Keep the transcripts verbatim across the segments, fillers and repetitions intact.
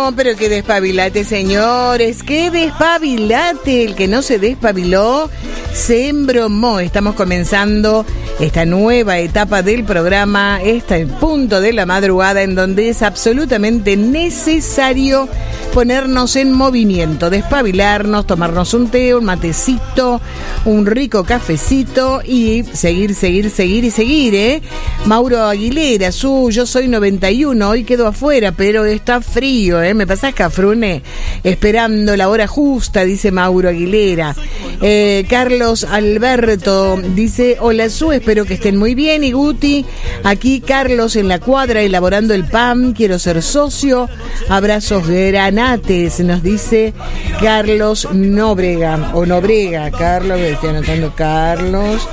No, pero que despabilate, señores, que despabilate. El que no se despabiló se embromó. Estamos comenzando esta nueva etapa del programa, este punto de la madrugada en donde es absolutamente necesario ponernos en movimiento, despabilarnos, tomarnos un té, un matecito, un rico cafecito y seguir, seguir, seguir y seguir, ¿eh? Mauro Aguilera, su, yo soy noventa y uno, hoy quedo afuera, pero está frío, ¿eh? ¿Me pasás, Cafrune? Esperando la hora justa, dice Mauro Aguilera. Eh, Carlos Alberto dice, hola, su, espero que estén muy bien. Y Guti, aquí Carlos en la cuadra elaborando el pan, quiero ser socio. Abrazos granates, nos dice Carlos Nóbrega, o Nobrega, Carlos, estoy anotando Carlos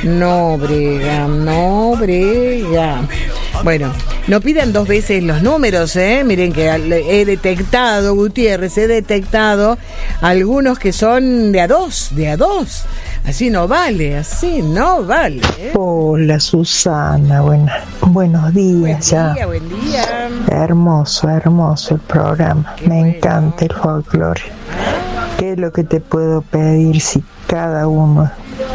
Nóbrega, Nóbrega. Bueno, no pidan dos veces los números, ¿eh? Miren que he detectado, Gutiérrez, he detectado algunos que son de a dos, de a dos. Así no vale, así no vale, ¿eh? Hola, Susana, buena, buenos días. Buen ya. día, buen día. Hermoso, hermoso el programa. Qué Me bueno. encanta el folclore. ¿Qué es lo que te puedo pedir si cada uno,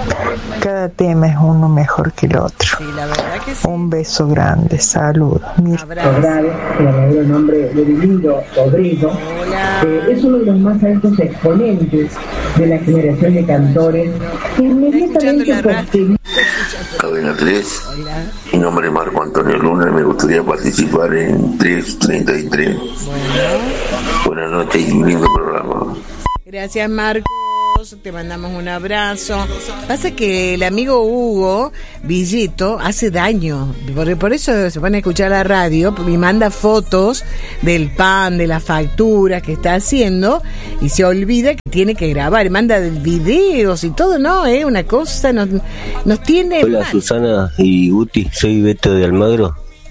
cada tema es uno mejor que el otro? Sí, la verdad que sí. Un beso grande, saludos. Mir- Abrazo. Corrales, el verdadero nombre de Divino Sobrino, Hola. eh, es uno de los más altos exponentes de la generación de cantores que inmediatamente la radio. posterior Cadena tres, Hola. mi nombre es Marco Antonio Luna y me gustaría participar en tres treinta y tres. Bueno. Buenas noches y un lindo programa. Gracias, Marcos. Te mandamos un abrazo. Pasa que el amigo Hugo Villito hace daño. Por, por eso se pone a escuchar la radio y manda fotos del pan, de las facturas que está haciendo y se olvida que tiene que grabar. Manda videos y todo, ¿no? ¿Eh? Una cosa nos, nos tiene. Hola mal. Susana y Guti, soy Beto de Almagro,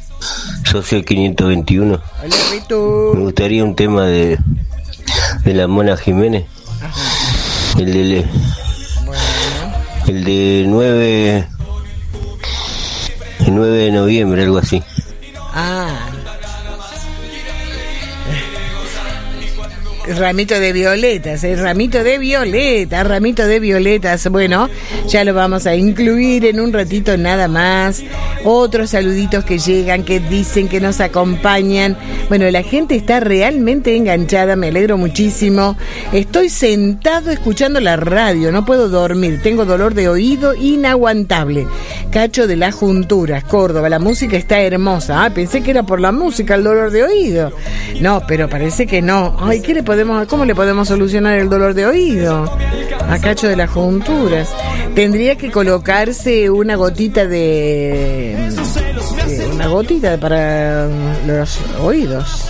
socio quinientos veintiuno. Hola, Beto. Me gustaría un tema de, de la Mona Jiménez, el de, Bueno. el de nueve, el nueve de noviembre, algo así. Ah. Ramito de violetas, eh, ramito de violetas, ramito de violetas. Bueno, ya lo vamos a incluir en un ratito nada más. Otros saluditos que llegan, que dicen que nos acompañan. Bueno, la gente está realmente enganchada, me alegro muchísimo. Estoy sentado escuchando la radio, no puedo dormir, tengo dolor de oído inaguantable. Cacho de las Junturas, Córdoba, la música está hermosa. Ah, pensé que era por la música el dolor de oído. No, pero parece que no. Ay, ¿qué le podemos, cómo le podemos solucionar el dolor de oído? A Cacho de las Junturas. Tendría que colocarse una gotita de... de una gotita para los oídos.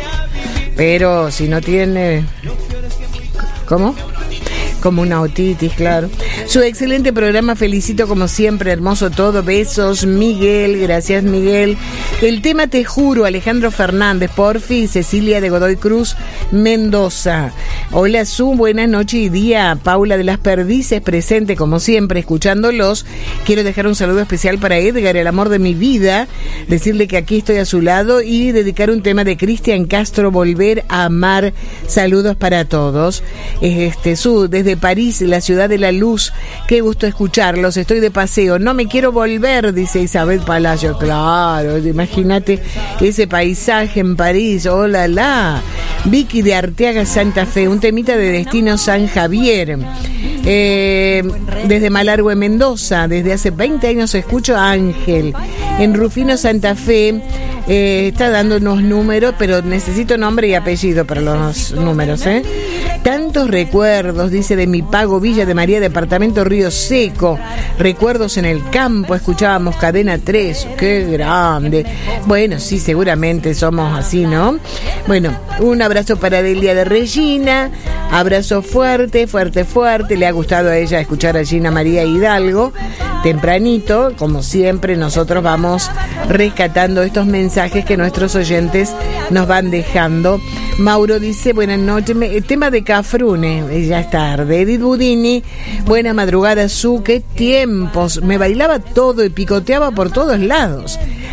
Pero si no tiene... ¿Cómo? Como una otitis, claro. Su excelente programa, felicito como siempre, hermoso todo. Besos, Miguel, gracias Miguel. El tema Te Juro, Alejandro Fernández, Porfi, Cecilia de Godoy Cruz, Mendoza. Hola Su, buenas noches y día. Paula de las Perdices, presente como siempre, escuchándolos. Quiero dejar un saludo especial para Edgar, el amor de mi vida. Decirle que aquí estoy a su lado y dedicar un tema de Cristian Castro, Volver a Amar. Saludos para todos. Este, Su, desde París, la ciudad de la luz. Qué gusto escucharlos. Estoy de paseo. No me quiero volver, dice Isabel Palacio. Claro, imagínate ese paisaje en París. Hola, la. Vicky de Arteaga, Santa Fe. Un temita de Destino San Javier. Eh, desde Malargüe, Mendoza. Desde hace veinte años escucho a Ángel. En Rufino, Santa Fe. Eh, está dando unos números, pero necesito nombre y apellido para los números, ¿eh? Tantos recuerdos, dice, de mi pago, Villa de María, departamento Río Seco. Recuerdos en el campo, escuchábamos Cadena tres. ¡Qué grande! Bueno, sí, seguramente somos así, ¿no? Bueno, un abrazo para Delia de Regina. Abrazo fuerte, fuerte, fuerte. Le ha gustado a ella escuchar a Gina María Hidalgo. Tempranito, como siempre, nosotros vamos rescatando estos mensajes que nuestros oyentes nos van dejando. Mauro dice, buenas noches, el tema de Cafrune, ya es tarde. Edith Budini, buenas madrugadas, Su, qué tiempos, me bailaba todo y picoteaba por todos lados.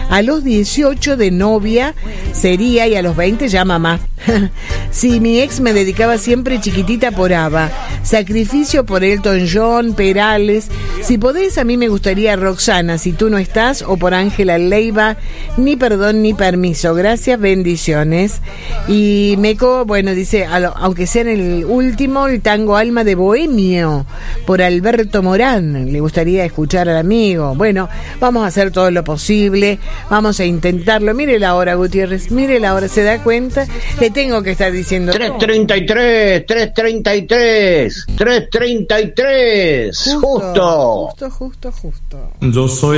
A los dieciocho de novia sería y a los veinte ya mamá. Si mi ex me dedicaba siempre Chiquitita por ABBA, Sacrificio por Elton John, Perales. Si podés, a mí me gustaría Roxana, Si tú no estás, o por Ángela Leiva, Ni perdón ni permiso. Gracias, bendiciones. Y Meco, bueno, dice, aunque sea en el último, el tango Alma de Bohemio, por Alberto Morán. Le gustaría escuchar al amigo. Bueno, vamos a hacer todo lo posible, vamos a intentarlo. Mire la hora, Gutiérrez, mire la hora, ¿se da cuenta? Le tengo que estar diciendo tres treinta y tres, tres treinta y tres, tres treinta y tres, justo. Justo, justo, justo. Yo soy